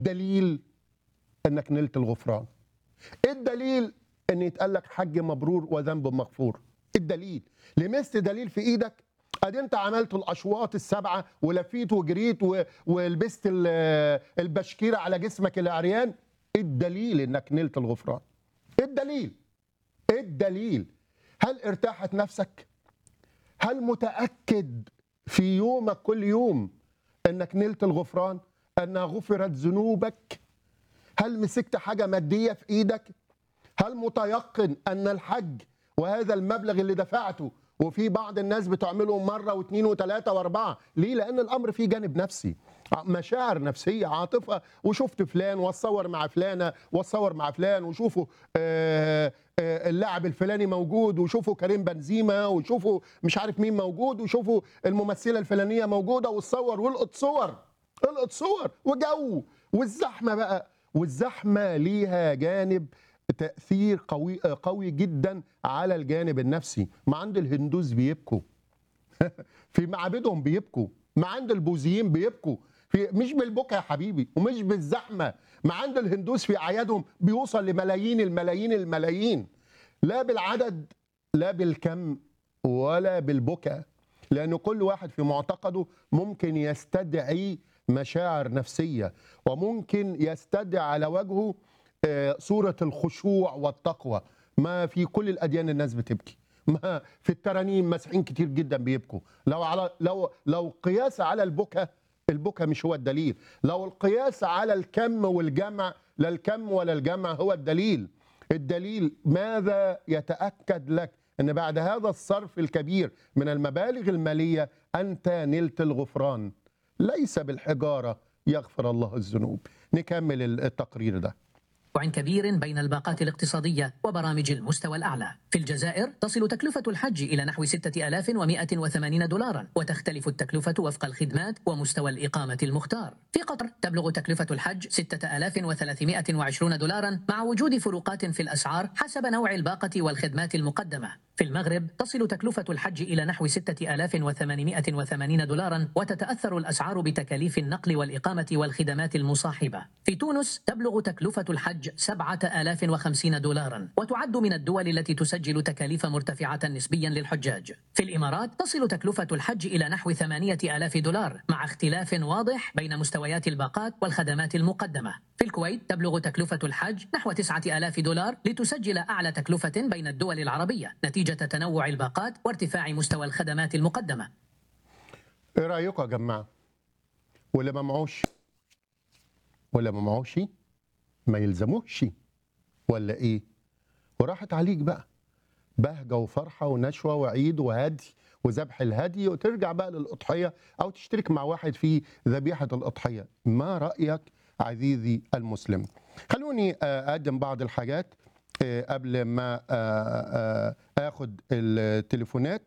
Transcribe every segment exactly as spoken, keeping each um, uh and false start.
دليل انك نلت الغفران؟ ايه الدليل ان يتقال لك حج مبرور وذنب مغفور؟ الدليل لمست دليل في ايدك؟ ادي انت عملت الاشواط السبعه ولفيت وجريت و- ولبست ال- البشكيره على جسمك العريان. ايه الدليل انك نلت الغفران؟ ايه الدليل؟ ايه الدليل؟ هل ارتاحت نفسك؟ هل متاكد في يومك كل يوم انك نلت الغفران، انها غفرت ذنوبك؟ هل مسكت حاجه ماديه في ايدك؟ هل متيقن ان الحج وهذا المبلغ اللي دفعته، وفي بعض الناس بتعمله مره واثنين وثلاثه واربعه، ليه؟ لان الامر فيه جانب نفسي، مشاعر نفسيه، عاطفه، وشفت فلان واتصور مع فلانه واتصور مع فلان، وشوفوا آه، آه، اللاعب الفلاني موجود، وشوفوا كريم بنزيما، وشوفوا مش عارف مين موجود، وشوفوا الممثله الفلانيه موجوده، وتصور والقط صور، القط صور وجو، والزحمه بقى. والزحمه ليها جانب تأثير قوي قوي جدا على الجانب النفسي. ما عند الهندوس بيبكوا في معابدهم، بيبكوا ما عند البوذيين بيبكوا في، مش بالبكا يا حبيبي ومش بالزحمه، ما عند الهندوس في اعيادهم بيوصل لملايين الملايين الملايين، لا بالعدد لا بالكم ولا بالبكا، لأن كل واحد في معتقده ممكن يستدعي مشاعر نفسية، وممكن يستدعي على وجهه آه، صورة الخشوع والتقوى. ما في كل الأديان الناس بتبكي، ما في الترانيم مسيحيين كتير جدا بيبكوا. لو على لو لو قياس على البكا، البكا مش هو الدليل. لو القياس على الكم والجمع، لا الكم ولا الجمع هو الدليل. الدليل ماذا يتأكد لك أن بعد هذا الصرف الكبير من المبالغ المالية أنت نلت الغفران؟ ليس بالحجارة يغفر الله الذنوب. نكمل التقرير ده. كبير بين الباقات الاقتصادية وبرامج المستوى الأعلى. في الجزائر تصل تكلفة الحج إلى نحو ستة آلاف ومئة وثمانين دولارا، وتختلف التكلفة وفق الخدمات ومستوى الإقامة المختار. في قطر تبلغ تكلفة الحج ستة آلاف وثلاثمئة وعشرين دولارا، مع وجود فروقات في الأسعار حسب نوع الباقة والخدمات المقدمة. في المغرب تصل تكلفة الحج إلى نحو ستة آلاف وثمانمئة وثمانين دولارا، وتتأثر الأسعار بتكاليف النقل والإقامة والخدمات المصاحبة. في تونس تبلغ تكلفة الحج سبعة آلاف وخمسين دولارا، وتعد من الدول التي تسجل تكاليف مرتفعة نسبيا للحجاج. في الإمارات تصل تكلفة الحج إلى نحو ثمانية آلاف دولار، مع اختلاف واضح بين مستويات الباقات والخدمات المقدمة. في الكويت تبلغ تكلفة الحج نحو تسعة آلاف دولار، لتسجل أعلى تكلفة بين الدول العربية نتيجة تنوع الباقات وارتفاع مستوى الخدمات المقدمة. ايه رأيكم يا جماعة؟ واللي ما معوش ولا ما معوش ما يلزموش، ولا ايه؟ وراحت عليك بقى بهجة وفرحة ونشوة وعيد وهدي وذبح الهدي، وترجع بقى للأضحية أو تشترك مع واحد في ذبيحة الأضحية. ما رأيك عزيزي المسلم؟ خلوني أقدم بعض الحاجات قبل ما أخد التليفونات.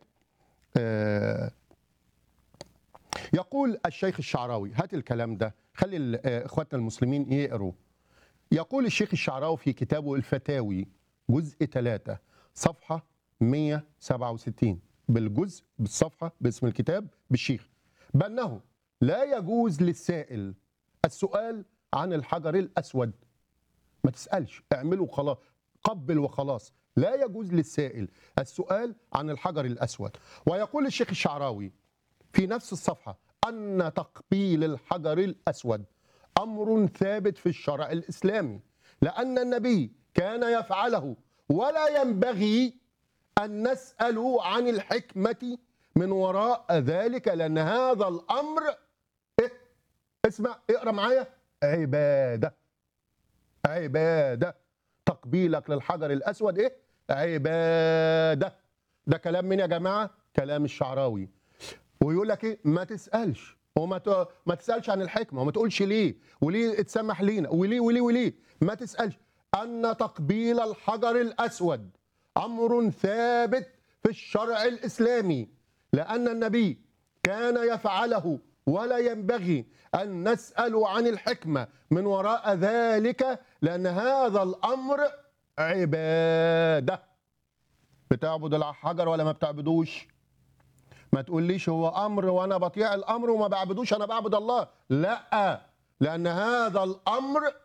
يقول الشيخ الشعراوي، هات الكلام ده خلي إخواتنا المسلمين يقروا. يقول الشيخ الشعراوي في كتابه الفتاوي جزء ثلاثة صفحة مئة وسبعة وستين، بالجزء بالصفحة باسم الكتاب بالشيخ، بأنه لا يجوز للسائل السؤال عن الحجر الأسود. ما تسألش، اعمله خلاص، قبل وخلاص. لا يجوز للسائل السؤال عن الحجر الأسود. ويقول الشيخ الشعراوي في نفس الصفحة أن تقبيل الحجر الأسود أمر ثابت في الشرع الإسلامي، لأن النبي كان يفعله، ولا ينبغي أن نسأل عن الحكمة من وراء ذلك، لأن هذا الأمر إيه؟ اسمع، اقرأ معايا، عبادة. عبادة. تقبيلك للحجر الأسود إيه؟ عبادة. ده كلام مين يا جماعة؟ كلام الشعراوي. ويقول لك ايه؟ ما تسالش، وما ت... ما تسالش عن الحكمه، وما تقولش ليه وليه اتسمح لينا وليه وليه وليه. ما تسالش. ان تقبيل الحجر الاسود امر ثابت في الشرع الاسلامي، لان النبي كان يفعله، ولا ينبغي ان نسال عن الحكمه من وراء ذلك، لان هذا الامر عباده. بتعبد الحجر ولا ما بتعبدوش؟ ما تقوليش هو امر وانا بطيع الامر وما بعبدوش، انا بعبد الله. لا، لأن هذا الأمر